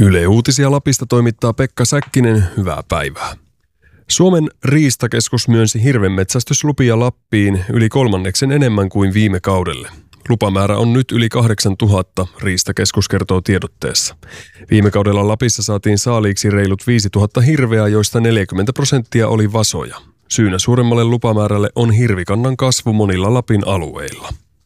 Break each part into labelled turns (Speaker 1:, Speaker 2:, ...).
Speaker 1: Yle Uutisia Lapista toimittaa Pekka Säkkinen, hyvää päivää. Suomen riistakeskus myönsi hirvenmetsästyslupia Lappiin yli 1/3 enemmän kuin viime kaudelle. Lupamäärä on nyt yli 8000, Riistakeskus kertoo tiedotteessa. Viime kaudella Lapissa saatiin saaliiksi reilut 5000 hirveä, joista 40% oli vasoja. Syynä suuremmalle lupamäärälle on hirvikannan kasvu monilla Lapin alueilla.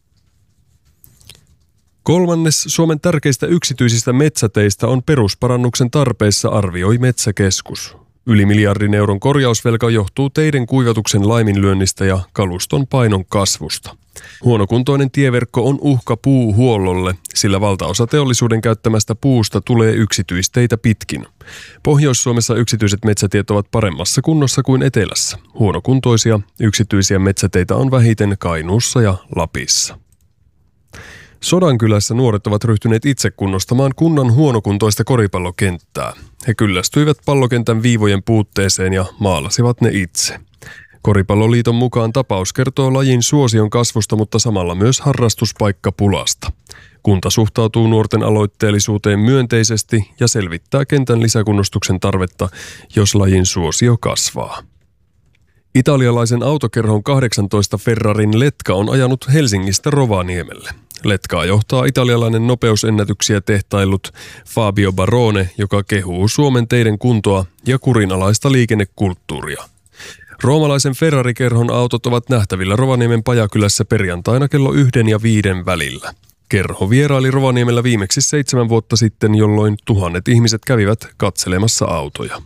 Speaker 1: 1/3 Suomen tärkeistä yksityisistä metsäteistä on perusparannuksen tarpeessa, arvioi Metsäkeskus. Yli miljardin euron korjausvelka johtuu teiden kuivatuksen laiminlyönnistä ja kaluston painon kasvusta. Huonokuntoinen tieverkko on uhka puuhuollolle, sillä valtaosa teollisuuden käyttämästä puusta tulee yksityisteitä pitkin. Pohjois-Suomessa yksityiset metsätiet ovat paremmassa kunnossa kuin etelässä. Huonokuntoisia yksityisiä metsäteitä on vähiten Kainuussa ja Lapissa. Sodankylässä nuoret ovat ryhtyneet itse kunnostamaan kunnan huonokuntoista koripallokenttää. He kyllästyivät pallokentän viivojen puutteeseen ja maalasivat ne itse. Koripalloliiton mukaan tapaus kertoo lajin suosion kasvusta, mutta samalla myös harrastuspaikkapulasta. Kunta suhtautuu nuorten aloitteellisuuteen myönteisesti ja selvittää kentän lisäkunnostuksen tarvetta, jos lajin suosio kasvaa. Italialaisen autokerhon 18 Ferrarin Letka on ajanut Helsingistä Rovaniemelle. Letkaa johtaa italialainen nopeusennätyksiä tehtaillut Fabio Barone, joka kehuu Suomen teiden kuntoa ja kurinalaista liikennekulttuuria. Roomalaisen Ferrari-kerhon autot ovat nähtävillä Rovaniemen Pajakylässä perjantaina kello 1 ja 5 välillä. Kerho vieraili Rovaniemellä viimeksi 7 vuotta sitten, jolloin tuhannet ihmiset kävivät katselemassa autoja.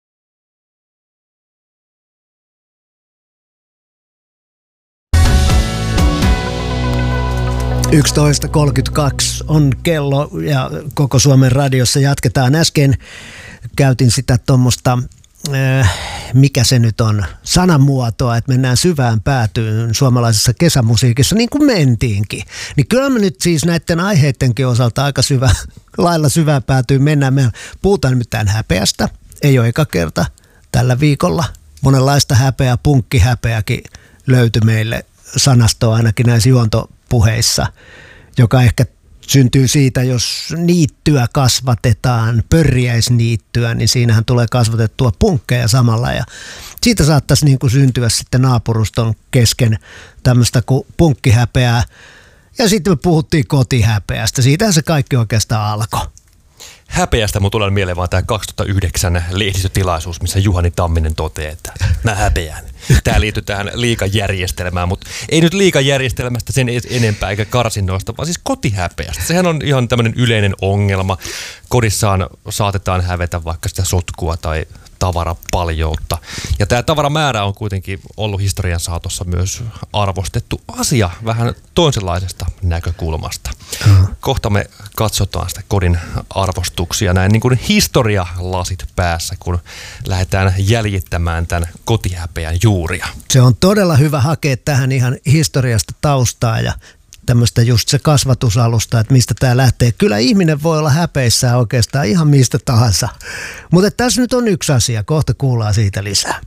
Speaker 2: 11.32 on kello ja koko Suomen radiossa jatketaan. Äsken käytin sitä tuommoista, mikä se nyt on, sanamuotoa, että mennään syvään päätyyn suomalaisessa kesämusiikissa, niin kuin mentiinkin. Niin kyllä me nyt siis näiden aiheidenkin osalta aika lailla syvään päätyyn mennään. Me puhutaan nimittäin häpeästä, ei ole eka kerta tällä viikolla. Monenlaista häpeää, punkkihäpeäkin löytyi meille sanastoa ainakin näissä juontopuheissa, joka ehkä syntyy siitä, jos niittyä kasvatetaan, pörjäisniittyä, niin siinähän tulee kasvatettua punkkeja samalla ja siitä saattaisi niin kuin syntyä sitten naapuruston kesken tämmöistä kuin punkkihäpeää. Ja sitten me puhuttiin kotihäpeästä, siitähän se kaikki oikeastaan alkoi.
Speaker 3: Häpeästä mun tulee mieleen vaan tämä 2009 lehdistötilaisuus, missä Juhani Tamminen toteaa, että mä häpeän. Tämä liittyy tähän liikajärjestelmään, mutta ei nyt liikajärjestelmästä sen enempää eikä karsinnoista, vaan siis kotihäpeästä. Sehän on ihan tämmöinen yleinen ongelma. Kodissaan saatetaan hävetä vaikka sitä sotkua tai tavarapaljoutta. Ja tämä tavaramäärä on kuitenkin ollut historian saatossa myös arvostettu asia vähän toisenlaisesta näkökulmasta. Kohta me katsotaan sitä kodin arvostuksia näin niin kuin historialasit päässä, kun lähdetään jäljittämään tämän kotihäpeän juuria.
Speaker 2: Se on todella hyvä hakea tähän ihan historiasta taustaa ja tämmöistä just se kasvatusalusta, että mistä tämä lähtee. Kyllä ihminen voi olla häpeissään oikeastaan ihan mistä tahansa. Mutta tässä nyt on yksi asia, kohta kuullaan siitä lisää.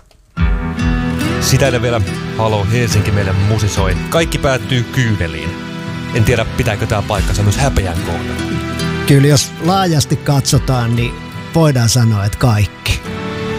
Speaker 3: Sitä ennen vielä Halo Helsinki meille musisoi. Kaikki päättyy kyyneliin. En tiedä, pitääkö tämä paikkansa myös häpeän kohdalla.
Speaker 2: Kyllä jos laajasti katsotaan, niin voidaan sanoa, että kaikki.